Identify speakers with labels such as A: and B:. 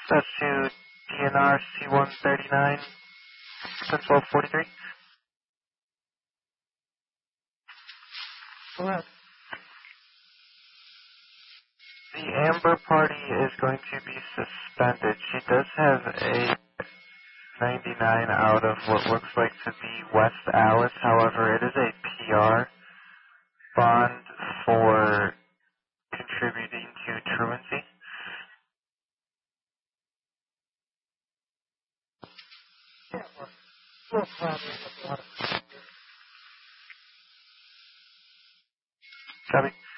A: That's to DNR C-139, 1243. Go ahead. The Amber Party is going to be suspended. She does have a 99 out of what looks like to be West Alice. However, it is a PR bond for contributing to truancy. Copy.